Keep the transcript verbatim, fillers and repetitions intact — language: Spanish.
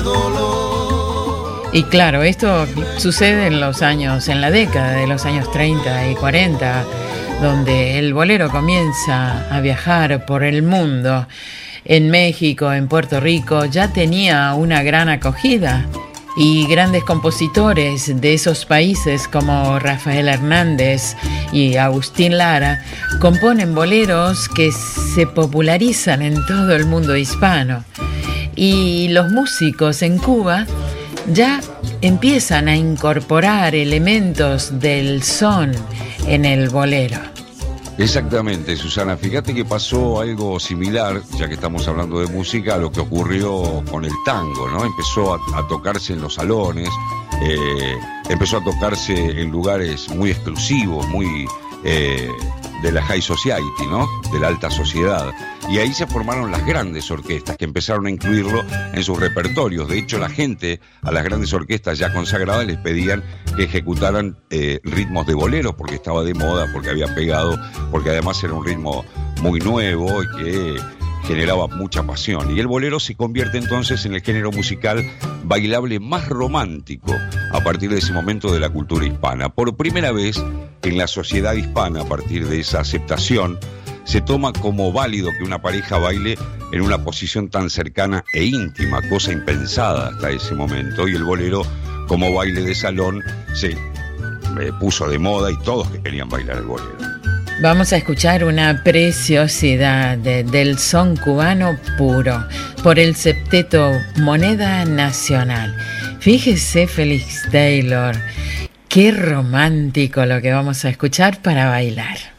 Y claro, esto sucede en los años, en la década de los años treinta y cuarenta, donde el bolero comienza a viajar por el mundo. En México, en Puerto Rico, ya tenía una gran acogida y grandes compositores de esos países como Rafael Hernández y Agustín Lara componen boleros que se popularizan en todo el mundo hispano. Y los músicos en Cuba ya empiezan a incorporar elementos del son en el bolero. Exactamente, Susana. Fíjate que pasó algo similar, ya que estamos hablando de música, a lo que ocurrió con el tango, ¿no? Empezó a, a tocarse en los salones, eh, empezó a tocarse en lugares muy exclusivos, muy eh, de la high society, ¿no? De la alta sociedad. Y ahí se formaron las grandes orquestas que empezaron a incluirlo en sus repertorios. De hecho, la gente a las grandes orquestas ya consagradas les pedían que ejecutaran eh, ritmos de bolero porque estaba de moda, porque había pegado, porque además era un ritmo muy nuevo y que generaba mucha pasión. Y el bolero se convierte entonces en el género musical bailable más romántico a partir de ese momento de la cultura hispana. Por primera vez en la sociedad hispana, a partir de esa aceptación, se toma como válido que una pareja baile en una posición tan cercana e íntima, cosa impensada hasta ese momento, y el bolero como baile de salón se eh, puso de moda y todos querían bailar el bolero. Vamos a escuchar una preciosidad de, del son cubano puro por el septeto Moneda Nacional. Fíjese, Félix Taylor, qué romántico lo que vamos a escuchar para bailar.